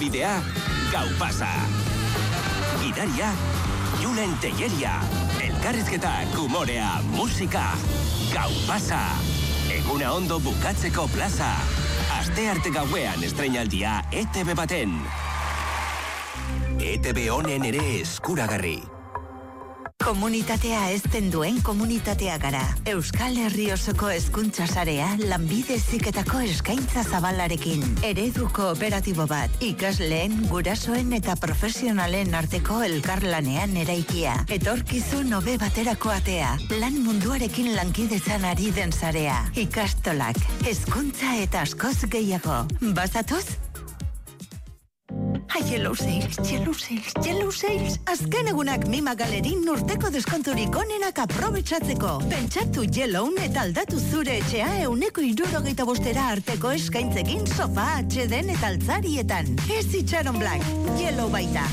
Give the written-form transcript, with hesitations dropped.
bidea, Gau Pasa. Gidaria, Julen Telleria. Elkarrizketak, humorea, musika. Gau Pasa. Eguna ondo bukatzeko plaza. Aste arte gauean estreinaldia ETV baten. ETV honen ere eskuragarri. Komunitatea ezten duen komunitatea gara. Euskal Herri osoko hezkuntza sarea lanbide heziketako eskaintza zabalarekin. Eredu kooperatibo bat, ikasleen, gurasoen eta profesionalen arteko elkarlanean eraikia. Etorkizun hobe baterako atea. Lan munduarekin lankidetzan ari den sarea. Ikastolak, hezkuntza eta askoz gehiago. Bazatoz? Yellow Sales. Azken egunak Mima Galerin urteko deskonturik onenak aprobetxatzeko. Pentsatu Yellown eta aldatu zure etxea 165 arteko eskaintzekin sofa, atxeden eta altzarietan. Ez itxaron Black, Yellow baita.